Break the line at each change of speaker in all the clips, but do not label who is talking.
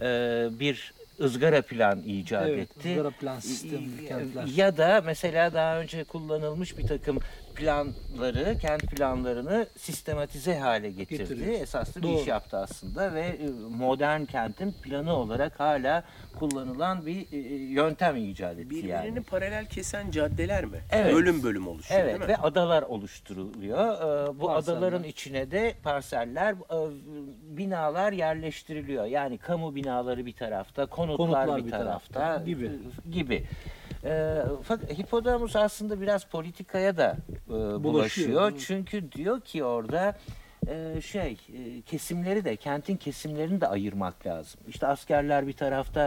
bir ızgara plan icat etti.
Izgara plan sistemi, kentler.
Ya da mesela daha önce kullanılmış bir takım planları, kent planlarını sistematize hale getirdi.
Getiriyor.
Esaslı bir
Doğru.
iş yaptı aslında ve modern kentin planı olarak hala kullanılan bir yöntem icat etti
Birbirini
yani.
paralel kesen caddeler mi?
Evet.
Bölüm bölüm oluşuyor
Evet
değil mi?
ve adalar oluşturuluyor. Bu
Parseller.
adaların içine de parseller, binalar yerleştiriliyor. Yani kamu binaları bir tarafta, konutlar bir tarafta gibi. Fakat hipodamus aslında biraz politikaya da bulaşıyor.
Evet.
Çünkü diyor ki orada kesimleri de, kentin kesimlerini de ayırmak lazım. İşte askerler bir tarafta,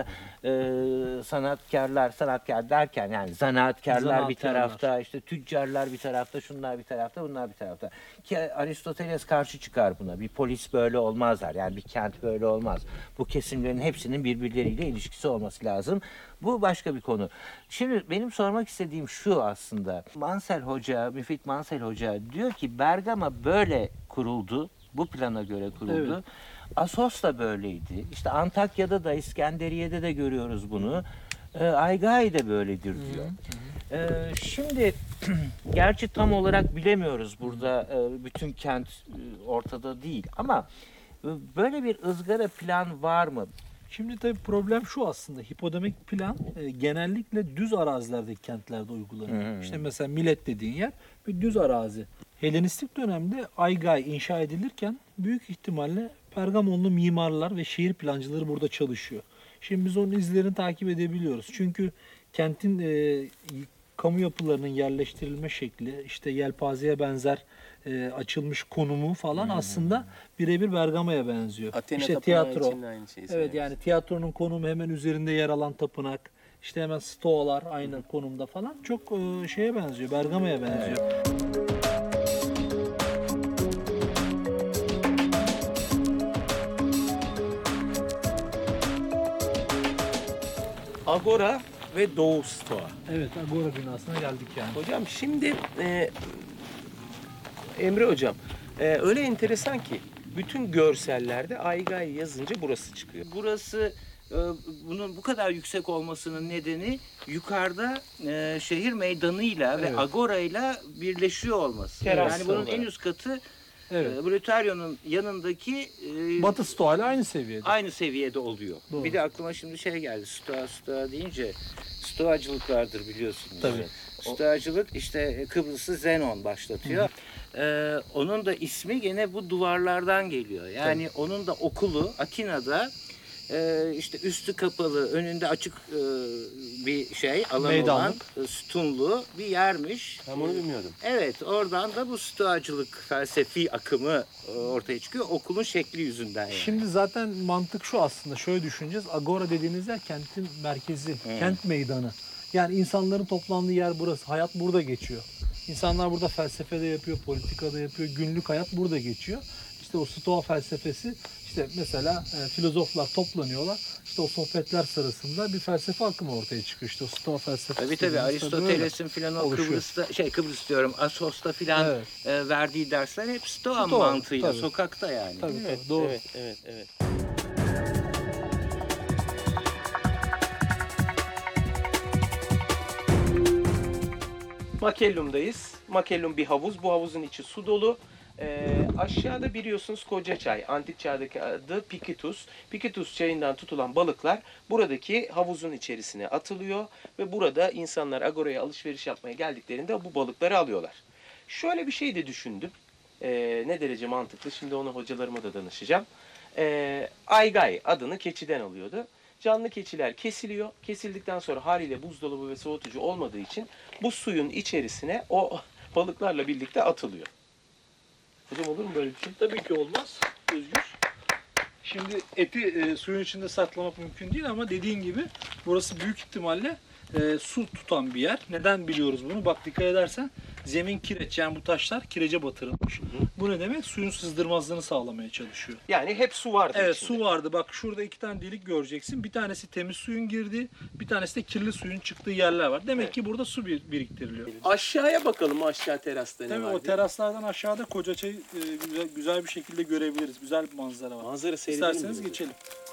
sanatkar derken yani zanaatkarlar bir tarafta, işte tüccarlar bir tarafta, şunlar bir tarafta, bunlar bir tarafta. Ki Aristoteles karşı çıkar buna. Bir polis böyle olmazlar. Yani bir kent böyle olmaz. Bu kesimlerin hepsinin birbirleriyle ilişkisi olması lazım. Bu başka bir konu. Şimdi benim sormak istediğim şu aslında. Müfit Mansell Hoca diyor ki Bergama böyle kuruldu. Bu plana göre kuruldu.
Evet.
Assos da böyleydi. İşte Antakya'da da, İskenderiye'de de görüyoruz bunu. Aygai de böyledir diyor. Şimdi gerçi tam olarak bilemiyoruz burada, bütün kent ortada değil ama böyle bir ızgara plan var mı?
Şimdi tabii problem şu aslında. Hipodamik plan genellikle düz arazilerdeki kentlerde uygulanıyor. İşte mesela Milet dediğin yer bir düz arazi. Helenistik dönemde Aygai inşa edilirken büyük ihtimalle Pergamonlu mimarlar ve şehir plancıları burada çalışıyor. Şimdi biz onun izlerini takip edebiliyoruz. Çünkü kentin kamu yapılarının yerleştirilme şekli, işte yelpazeye benzer açılmış konumu falan aslında birebir Bergama'ya benziyor.
Athena
işte
Tapınağı
tiyatro.
için de aynı şeyi
Evet
söyleriz.
yani tiyatronun konumu hemen üzerinde yer alan tapınak. İşte hemen stoalar aynı konumda falan. Çok şeye benziyor, Bergama'ya benziyor.
Agora ve Doğu Stoa.
Evet, Agora binasına geldik yani.
Hocam şimdi Emre hocam öyle enteresan ki bütün görsellerde Aygai yazınca burası çıkıyor.
Burası, bunun bu kadar yüksek olmasının nedeni yukarıda şehir meydanıyla ve agorayla birleşiyor olması.
Teras
Yani bunun
olarak.
en üst katı
Evet.
Brutaryon'un yanındaki
Batı Stoa ile aynı seviyede.
aynı seviyede oluyor.
Doğru.
Bir de aklıma şimdi şey geldi. Stoa deyince stoacılık vardır biliyorsunuz.
Tabii.
Stoacılık işte Kıbrıs'ı Zenon başlatıyor. Onun da ismi gene bu duvarlardan geliyor. Yani onun da okulu Atina'da işte üstü kapalı, önünde açık bir alan
Meydanlık.
olan sütunlu bir yermiş.
Ben bunu bilmiyordum.
Evet, oradan da bu stoacılık felsefi akımı ortaya çıkıyor. Okulun şekli yüzünden yani.
Şimdi zaten mantık şu aslında. Şöyle düşüneceğiz. Agora dediğiniz yer kentin merkezi, kent meydanı. Yani insanların toplandığı yer burası. Hayat burada geçiyor. İnsanlar burada felsefe de yapıyor, politika da yapıyor. Günlük hayat burada geçiyor. İşte o Stoa felsefesi, işte mesela filozoflar toplanıyorlar. İşte o sohbetler sırasında bir felsefe akımı ortaya çıkıyor. İşte o Stoa felsefesi.
Tabii Aristoteles'in filan o
oluşuyor.
Kıbrıs diyorum, Assos'ta filan verdiği dersler hep Stoa mantığıyla,
tabii.
sokakta yani.
Tabii,
Evet,
tabii, doğru.
evet. Makellum'dayız. Makellum bir havuz. Bu havuzun içi su dolu. Aşağıda biliyorsunuz Kocaçay. Antik çağdaki adı Pikitus. Pikitus çayından tutulan balıklar buradaki havuzun içerisine atılıyor. Ve burada insanlar agoraya alışveriş yapmaya geldiklerinde bu balıkları alıyorlar. Şöyle bir şey de düşündüm. Ne derece mantıklı? Şimdi onu hocalarıma da danışacağım. Aygai adını keçiden alıyordu. Canlı keçiler kesiliyor. Kesildikten sonra haliyle buzdolabı ve soğutucu olmadığı için bu suyun içerisine o balıklarla birlikte atılıyor. Hocam olur mu böyle bir şey?
Tabii ki olmaz Özgür. Şimdi eti suyun içinde saklamak mümkün değil ama dediğin gibi burası büyük ihtimalle su tutan bir yer. Neden biliyoruz bunu? Bak dikkat edersen zemin kireç, yani bu taşlar kirece batırılmış. Bu ne demek? Suyun sızdırmazlığını sağlamaya çalışıyor.
Yani hep su vardı
Evet,
içinde.
su vardı. Bak şurada 2 tane delik göreceksin. Bir tanesi temiz suyun girdiği, bir tanesi de kirli suyun çıktığı yerler var. Demek ki burada su biriktiriliyor.
Aşağıya bakalım, aşağı terasta ne
Tabii
var
o
diye.
teraslardan aşağıda Kocaçay'ı güzel bir şekilde görebiliriz. Güzel bir manzara var.
Manzara seyredelim mi?
İsterseniz geçelim.